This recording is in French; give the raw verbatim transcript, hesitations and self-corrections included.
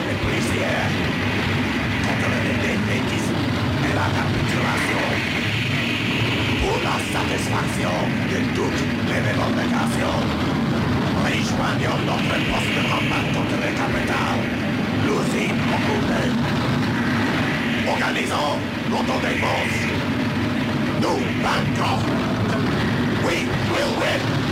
les policières contre le défaitisme et la capitulation. Pour la satisfaction de toutes les revendications, rejoignons notre poste de combat contre les capitales, l'usine occupée. Organisons l'autodéfense. Nous vaincrons. We will win.